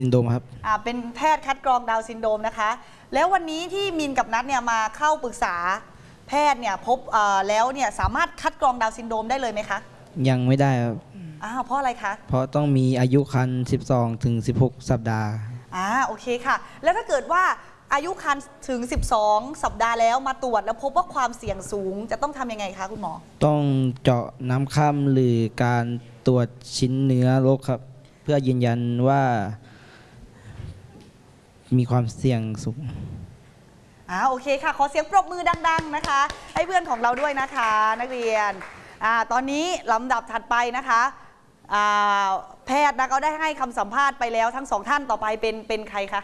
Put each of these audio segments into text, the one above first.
ซินโดรมครับเป็นแพทย์คัดกรองดาวน์ซินโดรมนะคะแล้ววันนี้ที่มินกับนัทเนี่ยมาเข้าปรึกษาแพทย์เนี่ยพบแล้วเนี่ยสามารถคัดกรองดาวน์ซินโดรมได้เลยไหมคะยังไม่ได้ครับเพราะอะไรคะเพราะต้องมีอายุครรภ์12 ถึง 16 สัปดาห์โอเคค่ะแล้วถ้าเกิดว่าอายุครรภ์ถึง12 สัปดาห์แล้วมาตรวจแล้วพบว่าความเสี่ยงสูงจะต้องทำยังไงคะคุณหมอต้องเจาะน้ำค่ำหรือการตรวจชิ้นเนื้อโรคครับเพื่อยืนยันว่ามีความเสี่ยงสูงโอเคค่ะขอเสียงปรบมือดังๆนะคะให้เพื่อนของเราด้วยนะคะนักเรียนตอนนี้ลำดับถัดไปนะคะแพทย์นะเขาได้ให้คำสัมภาษณ์ไปแล้วทั้งสองท่านต่อไปเป็นใครคะ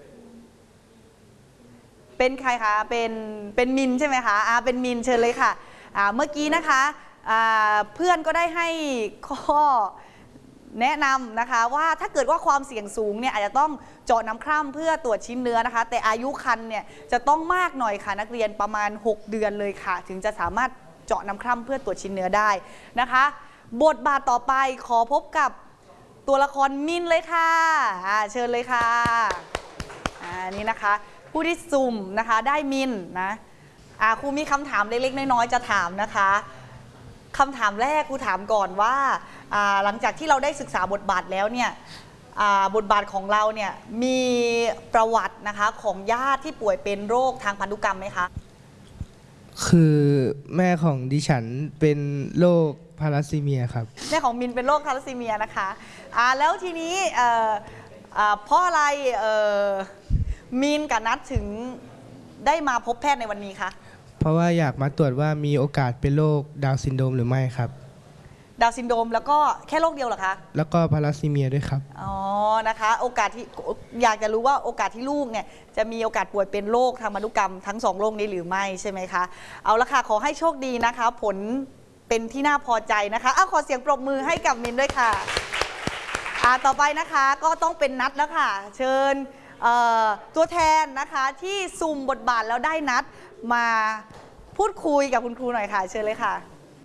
เป็นใครคะเป็นมินใช่ไหมคะเป็นมินเชิญเลยค่ะเมื่อกี้นะคะเพื่อนก็ได้ให้ข้อแนะนำนะคะว่าถ้าเกิดว่าความเสี่ยงสูงเนี่ยอาจจะต้องเจาะน้ำคร่ำเพื่อตรวจชิ้นเนื้อนะคะแต่อายุครรภ์เนี่ยจะต้องมากหน่อยค่ะนักเรียนประมาณ6 เดือนเลยค่ะถึงจะสามารถเจาะน้ำคร่ำเพื่อตรวจชิ้นเนื้อได้นะคะบทบาทต่อไปขอพบกับตัวละครมินเลยค่ะเชิญเลยค่ะนี่นะคะผู้ที่ซุ่มนะคะได้มินนะครูมีคำถามเล็กๆน้อยๆจะถามนะคะคำถามแรกครูถามก่อนว่าหลังจากที่เราได้ศึกษาบทบาทแล้วเนี่ยบทบาทของเราเนี่ยมีประวัตินะคะของญาติที่ป่วยเป็นโรคทางพันธุกรรมไหมคะคือแม่ของดิฉันเป็นโรคทาลัสซีเมียครับแม่ของมินเป็นโรคทาลัสซีเมียนะคะแล้วทีนี้เพราะอะไรมินกับนัทถึงได้มาพบแพทย์ในวันนี้คะเพราะว่าอยากมาตรวจว่ามีโอกาสเป็นโรคดาวน์ซินโดรมหรือไม่ครับดาวน์ซินโดรมแล้วก็แค่โรคเดียวเหรอคะแล้วก็ทาลัสซีเมียด้วยครับนะคะโอกาสที่อยากจะรู้ว่าโอกาสที่ลูกเนี่ยจะมีโอกาสป่วยเป็นโรคทางพันธุกรรมทั้ง2 โรคนี้หรือไม่ใช่ไหมคะเอาละค่ะขอให้โชคดีนะคะผลเป็นที่น่าพอใจนะคะขอเสียงปรบมือให้กับมินด้วยค่ะต่อไปนะคะก็ต้องเป็นนัดแล้วค่ะเชิญตัวแทนนะคะที่ซุ่มบทบาทแล้วได้นัดมาพูดคุยกับคุณครูหน่อยค่ะเชิญเลยค่ะ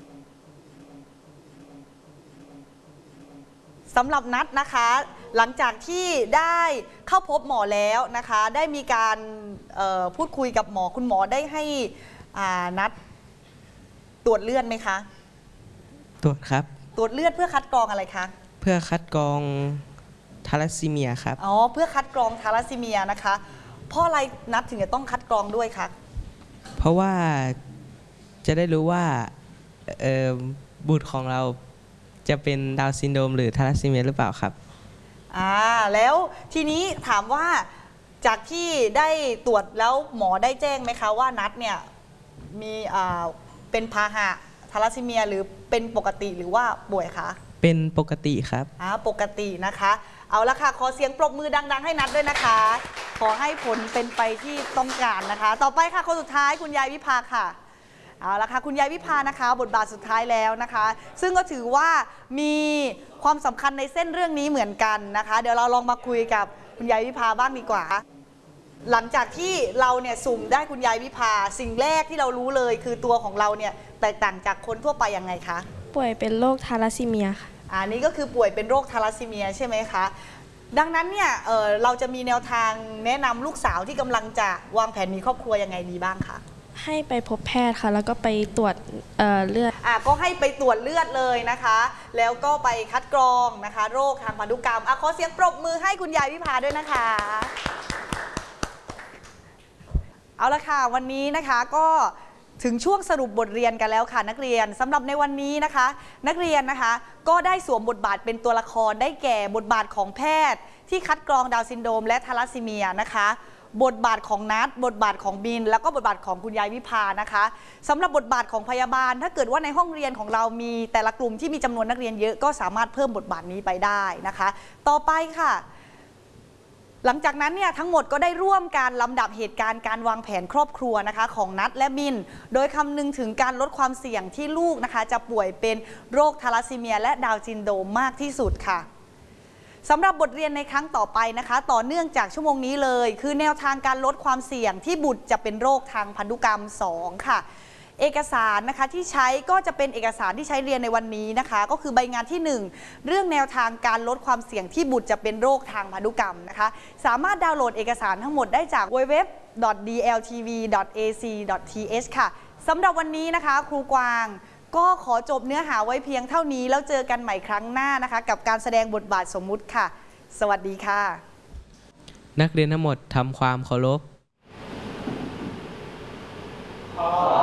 สำหรับนัดนะคะหลังจากที่ได้เข้าพบหมอแล้วนะคะได้มีการพูดคุยกับหมอคุณหมอได้ให้นัดตรวจเลือดไหมคะตรวจครับตรวจเลือดเพื่อคัดกรองอะไรคะเพื่อคัดกรองทาลัสซีเมียครับเพื่อคัดกรองทาลัสซีเมียนะคะเพราะอะไรนัดถึงจะต้องคัดกรองด้วยคะเพราะว่าจะได้รู้ว่าบุตรของเราจะเป็นดาวน์ซินโดรมหรือทาลัสซีเมียหรือเปล่าครับแล้วทีนี้ถามว่าจากที่ได้ตรวจแล้วหมอได้แจ้งไหมคะว่านัดเนี่ยมีเป็นพาหะทาลัสซีเมียหรือเป็นปกติหรือว่าป่วยคะเป็นปกติครับปกตินะคะเอาละค่ะขอเสียงปรบมือดังๆให้นัดด้วยนะคะขอให้ผลเป็นไปที่ต้องการนะคะต่อไปค่ะคนสุดท้ายคุณยายวิภาค่ะเอาละค่ะคุณยายวิภานะคะบทบาทสุดท้ายแล้วนะคะซึ่งก็ถือว่ามีความสำคัญในเส้นเรื่องนี้เหมือนกันนะคะเดี๋ยวเราลองมาคุยกับคุณยายวิภาบ้างดีกว่าหลังจากที่เราเนี่ยสุ่มได้คุณยายวิภาสิ่งแรกที่เรารู้เลยคือตัวของเราเนี่ยแตกต่างจากคนทั่วไปยังไงคะป่วยเป็นโรคทาลัสซีเมียค่ะนี่ก็คือป่วยเป็นโรคทาลัสซีเมียใช่ไหมคะดังนั้นเนี่ยเราจะมีแนวทางแนะนำลูกสาวที่กำลังจะวางแผนมีครอบครัวยังไงดีบ้างคะให้ไปพบแพทย์ค่ะแล้วก็ไปตรวจเลือดก็ให้ไปตรวจเลือดเลยนะคะแล้วก็ไปคัดกรองนะคะโรคทางพันธุกรรมขอเสียงปรบมือให้คุณยายวิภาด้วยนะคะเอาละค่ะวันนี้นะคะก็ถึงช่วงสรุปบทเรียนกันแล้วค่ะนักเรียนสำหรับในวันนี้นะคะนักเรียนนะคะก็ได้สวมบทบาทเป็นตัวละครได้แก่บทบาทของแพทย์ที่คัดกรองดาวน์ซินโดรมและทาลัสซีเมียนะคะบทบาทของนัทบทบาทของบินแล้วก็บทบาทของคุณยายวิภานะคะสำหรับบทบาทของพยาบาลถ้าเกิดว่าในห้องเรียนของเรามีแต่ละกลุ่มที่มีจำนวนนักเรียนเยอะก็สามารถเพิ่มบทบาทนี้ไปได้นะคะต่อไปค่ะหลังจากนั้นเนี่ยทั้งหมดก็ได้ร่วมการลำดับเหตุการณ์การวางแผนครอบครัวนะคะของนัทและบินโดยคำนึงถึงการลดความเสี่ยงที่ลูกนะคะจะป่วยเป็นโรคทาลัสซีเมียและดาวน์ซินโดรมมากที่สุดค่ะสำหรับบทเรียนในครั้งต่อไปนะคะต่อเนื่องจากชั่วโมงนี้เลยคือแนวทางการลดความเสี่ยงที่บุตรจะเป็นโรคทางพันธุกรรม2ค่ะเอกสารนะคะที่ใช้ก็จะเป็นเอกสารที่ใช้เรียนในวันนี้นะคะก็คือใบงานที่ 1 เรื่องแนวทางการลดความเสี่ยงที่บุตรจะเป็นโรคทางพันธุกรรมนะคะสามารถดาวน์โหลดเอกสารทั้งหมดได้จาก www.dltv.ac.th ค่ะสำหรับวันนี้นะคะครูกวางก็ขอจบเนื้อหาไว้เพียงเท่านี้แล้วเจอกันใหม่ครั้งหน้านะคะกับการแสดงบทบาทสมมุติค่ะ สวัสดีค่ะนักเรียนทั้งหมดทำความเคารพขอ